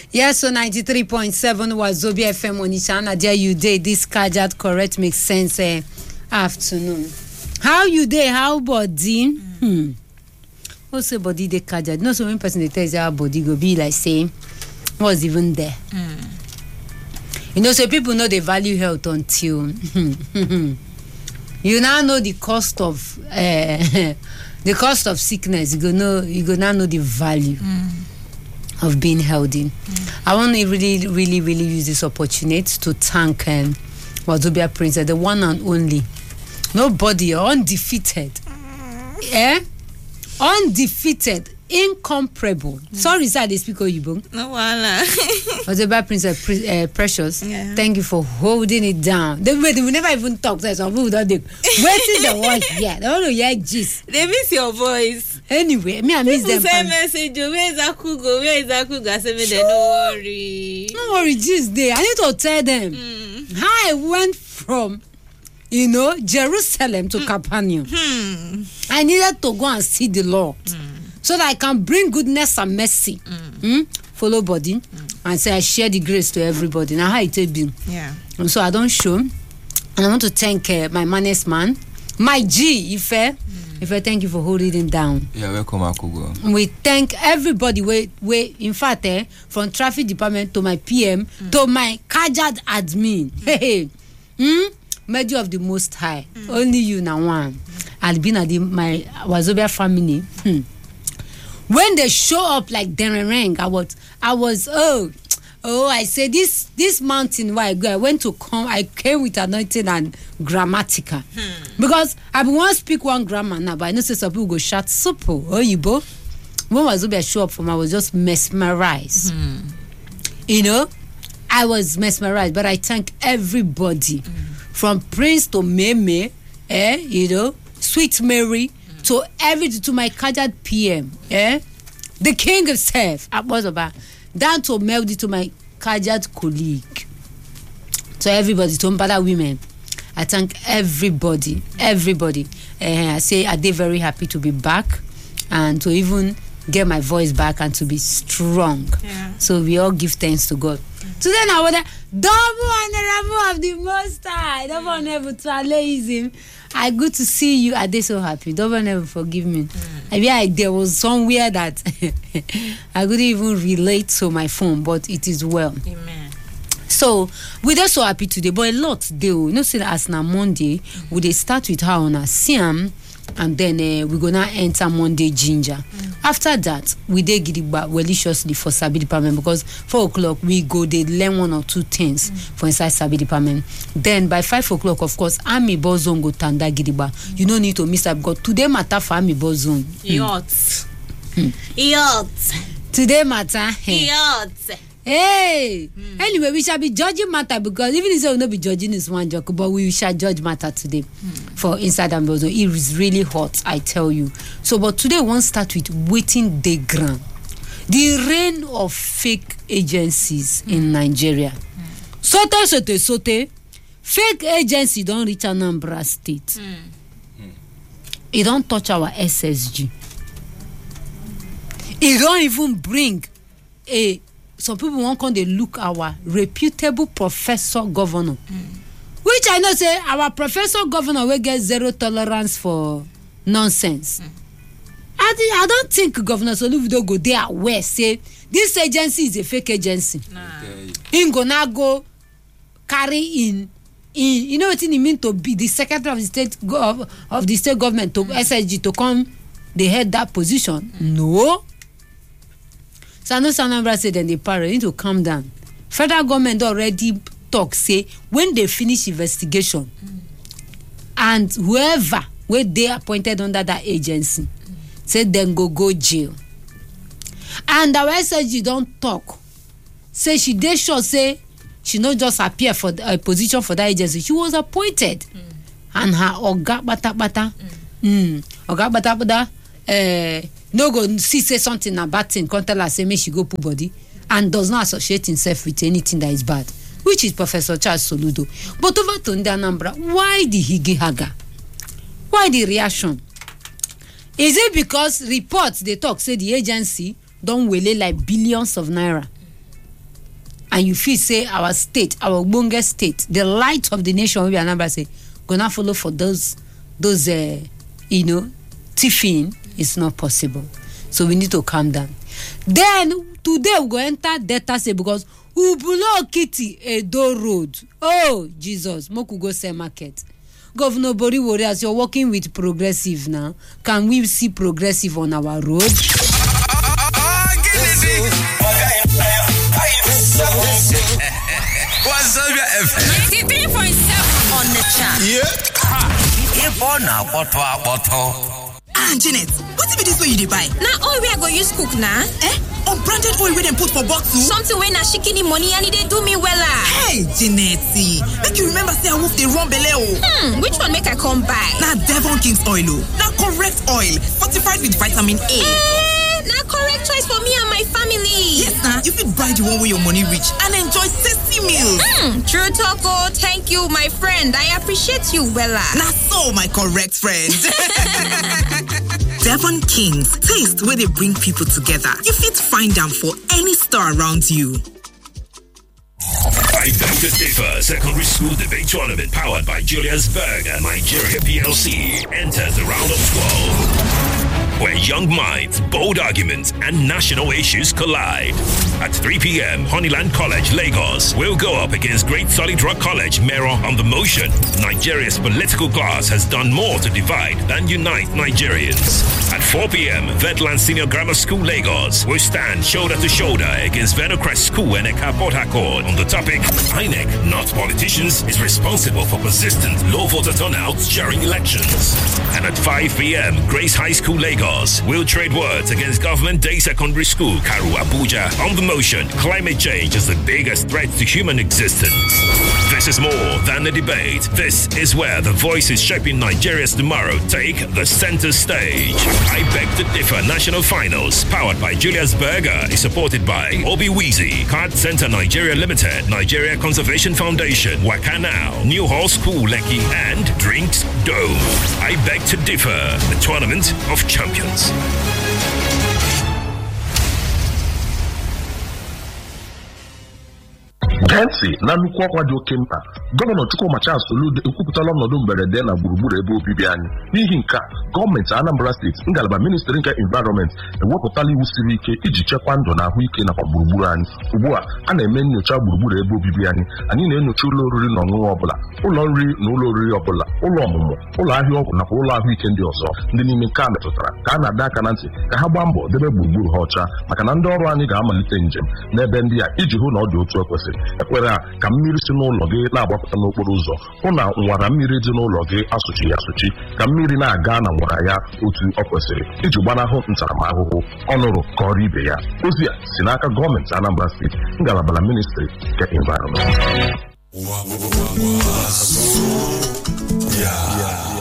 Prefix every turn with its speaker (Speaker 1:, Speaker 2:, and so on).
Speaker 1: Yes, so 93.7 was Zobia FM Onitsha. Nadia, you day this Kajat correct makes sense. Afternoon. How you day? How body? Also body the Kajat. No, so one person that tells you how body go be like saying what's even there. You know, so people know they value health until you now know the cost of sickness. You go now know the value of being healthy. I want to really use this opportunity to thank Wazobia Princess, the one and only. Nobody, undefeated. Undefeated, incomparable. Sorry, sir, they speak Oyibo.
Speaker 2: No, wala.
Speaker 1: Wazobia Princess, Precious.
Speaker 2: Yeah.
Speaker 1: Thank you for holding it down. They will never even talk. Some people don't do. Waiting the watch. Yeah, they want to hear gist.
Speaker 2: They miss your voice.
Speaker 1: Anyway, me I miss them.
Speaker 2: People send message. Where is Akugo? Where is Akugo? I say me there. No worry.
Speaker 1: No worry, gist there. I need to tell them how I went from, Jerusalem to Capernaum. I needed to go and see the Lord so that I can bring goodness and mercy. Follow body and say I share the grace to everybody. Now how it be?
Speaker 2: Yeah.
Speaker 1: And so I don't show. And I want to thank my managed man, my G, Ife. Ife, thank you for holding it down.
Speaker 3: Yeah, welcome, Akugo.
Speaker 1: We thank everybody. We in fact, from traffic department to my PM to my Kajad admin. Hey, Medio of the Most High. Only you now one. I've been at my Wazobia family. When they show up like Dereng, I was I said this mountain where I go, I came with anointing and grammatica. Because I be want speak one grammar now, but I know some people go shout super Oyibo. When Wazobia show up from, I was just mesmerized. I was mesmerized, but I thank everybody from Prince to Meme, Sweet Mary to my Kajad PM, the king himself, down to Melody to my Kajad colleague, to everybody, to Mbada women. I thank everybody. I say I did very happy to be back and to even get my voice back and to be strong.
Speaker 2: Yeah.
Speaker 1: So we all give thanks to God. Today now, double honorable of the Most High, double honorable to Alaism. I good to see you. I did so happy. Double honorable, forgive me. There was somewhere that I couldn't even relate to my phone, but it is well.
Speaker 2: Amen.
Speaker 1: So we're just so happy today, but a lot do. Say as na Monday, we dey start with how on a Siam, and then we're gonna enter Monday ginger. After that, we dey gidigba religiously for Sabi department because 4:00 we go dey learn one or two things for inside Sabi department. Then by 5:00, of course, Army Ball Zone go tanda gidigba. You no need to miss up because today matter for Army Ball Zone.
Speaker 2: Yachts.
Speaker 1: Today matter.
Speaker 2: Yachts.
Speaker 1: Hey! Anyway, we shall be judging matter because even if we will not be judging this one joke, but we shall judge matter today for inside Ambozo. It is really hot, I tell you. So, but today we want to start with waiting the ground. The reign of fake agencies in Nigeria. Sote. Fake agency don't reach Anambra State. It don't touch our SSG. It don't even bring some people won't come, they look our reputable professor governor. Which I know say our professor governor will get zero tolerance for nonsense. I don't think Governor Soludo go there where say this agency is a fake agency. In gonna go carry in you know what it mean to be the secretary of the state government to SSG to come they head that position. No. Sano Sanambra said then the parents need to calm down. Federal government already talk say when they finish investigation and whoever where they appointed under that agency say then go jail. And our SSG don't talk. Say she dey sure say she not just appear for a position for that agency. She was appointed. And her oga bata oga bata no go see say something na bad thing, come tell her say make she go put body and does not associate himself with anything that is bad, which is Professor Charles Soludo. But over to Anambra, why the higi haga? Why the reaction? Is it because reports they talk say the agency don't wele like billions of naira and you feel say our state, our Ogbonge state, the light of the nation will be Anambra say gonna follow for those tiffin is not possible. So we need to calm down. Then today we go enter Delta State because Ubulo Kitty Edo Road. Oh Jesus, Moku go sell market. Governor Bori worry as you're working with progressive now. Can we see progressive on our road?
Speaker 3: What's up, your FM?
Speaker 4: 93.7 on the chat.
Speaker 5: Janet, what be this way you dey buy?
Speaker 4: Now oil we I go use cook na.
Speaker 5: Unbranded oil we dem put for bottle?
Speaker 4: Something wey na shikini money and they do me wella.
Speaker 5: Hey, Janet, make you remember say I wolf dey run belle o.
Speaker 4: Which one make I come buy?
Speaker 5: Na Devon King's oil o. Na correct oil, fortified with vitamin A.
Speaker 4: Na correct choice for me and my family.
Speaker 5: Yes, na. You fit buy the one where your money reach and enjoy tasty meals.
Speaker 4: True talk o. Thank you, my friend. I appreciate you wella.
Speaker 5: Na so, my correct friend. Devon King's, taste where they bring people together. You fit find them for any store around you.
Speaker 3: I Beg to Differ Secondary School Debate Tournament powered by Julius Berger Nigeria PLC enters the round of 12, where young minds, bold arguments, and national issues collide. At 3 p.m., Honeyland College, Lagos will go up against Great Solid Rock College, Mero on the motion. Nigeria's political class has done more to divide than unite Nigerians. At 4 p.m., Vetland Senior Grammar School, Lagos will stand shoulder to shoulder against Venocrest School and Eka Port Harcourt on the topic, INEC, not politicians, is responsible for persistent low voter turnouts during elections. And at 5 p.m., Grace High School, Lagos will trade words against Government Day Secondary School, Karu, Abuja. On the motion, climate change is the biggest threat to human existence. This is more than a debate. This is where the voices shaping Nigeria's tomorrow take the center stage. I Beg to Differ National Finals, powered by Julius Berger, is supported by Obi Weezy, Card Center Nigeria Limited, Nigeria Conservation Foundation, Wakanao, New Hall School, Lekki, and Drinks Dome. I Beg to Differ, the Tournament of Champions.
Speaker 6: Gentị na nnukwu ọkwa dị oke mkpa, Gọvanọ Chukwumacha Soludo ekwupụtala ọnọdụ mberede na gburugburu ebe obibi anyị. N'ihi nke a, gọọmenti Anambra Steeti, ngalaba Ministry nke Environment, ewepụtala iwu siri ike iji chekwaa ndụ na ahụike nakwa gburugburu anyị. Ugbu a, a na-eme nnyocha gburugburu ebe obibi anyị. Anyị na-enyocha ụlọ oriri na ọṅụṅụ ọbụla, ụlọ nri na ụlọ oriri ọbụla, ụlọ ọmụmụ, ụlọ ahịa ọgwụ nakwa ụlọ ahụike ndị ọzọ. Ndị n'ime nke a metụtara ka a na-adọ aka na ntị ka ha gbaa mbọ debe gburugburu ha ọcha maka na ndị ọrụ anyị ga-amalite njem n'ebe ndị a iji hụ na ọ dị otu o kwesịrị. Ekwere a ka mmiri si n'ụlọ gị na-agbapụta n'okporo ụzọ, hụ na nwara mmiri dị n'ụlọ gị asụchi ya asụchi, ka mmiri na-aga na nwara ya otu ọ kwesịrị iji gbanahụ ntaramahụhụ ọnụrụ ka ọrụ ibe ya. Ozi a si n'aka gọọmenti Anambra Steeti, ngalaba Ministry nke Environment.